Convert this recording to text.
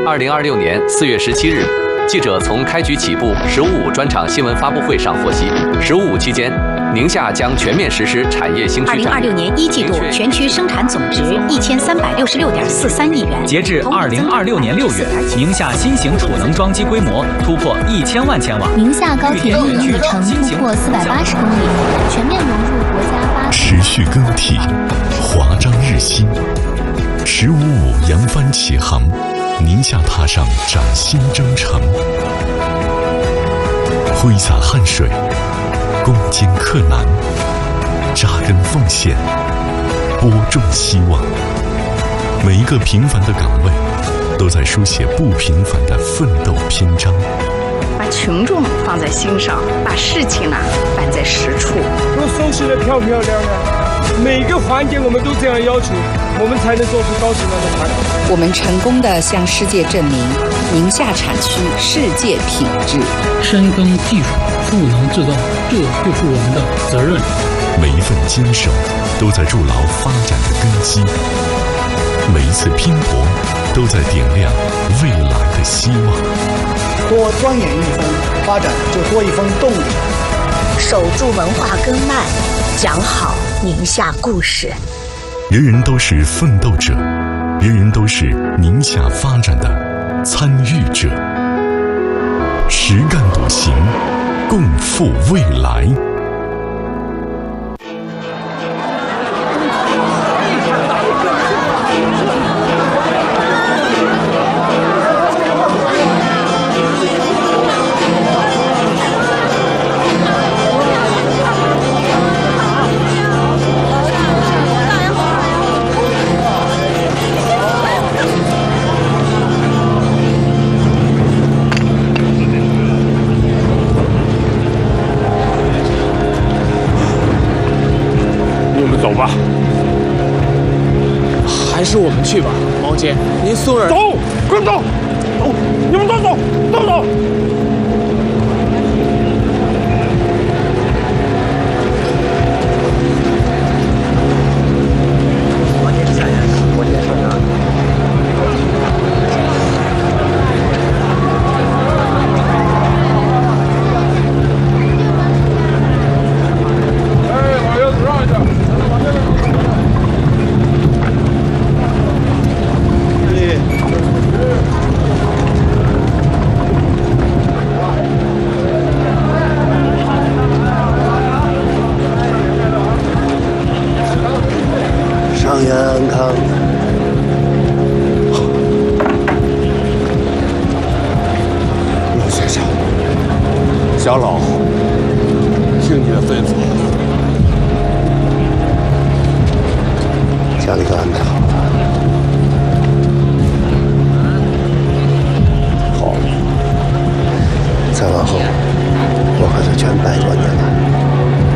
2026年4月17日，记者从开局起步“15+5”专场新闻发布会上获悉，“15+5”期间，宁夏将全面实施产业兴区战略。 2026年1季度全区生产总值1366.43亿元。 截至2026年6月，宁夏新型储能装机规模突破1000万千瓦。 宁夏高铁运营里程突破480公里，全面融入国家发展。 持续更替，华章日新。“15+5”扬帆起航，宁夏踏上崭新征程。挥洒汗水，攻坚克难，扎根奉献，播种希望。每一个平凡的岗位，都在书写不平凡的奋斗篇章。 把群众放在心上，把事情办在实处。 都收拾得漂漂亮亮，每个环节我们都这样要求，我们才能做出高质量的产品。 我们成功地向世界证明，宁夏产区世界品质。 深耕技术，赋能制造，这就是我们的责任。 每一份坚守，都在筑牢发展的根基；每一次拼搏，都在点亮未来的希望。 多钻研一分，发展就多一分动力。 守住文化根脉，讲好宁夏故事。 人人都是奋斗者，人人都是宁夏发展的参与者。实干笃行，共赴未来。 走吧， 还是我们去吧，毛姐，您送人。 走，快走，走，你们都走，都走。 毛姐下来，毛姐上哪？ 上元安康。 陆先生，小老听你的吩咐， 家里都安排好了。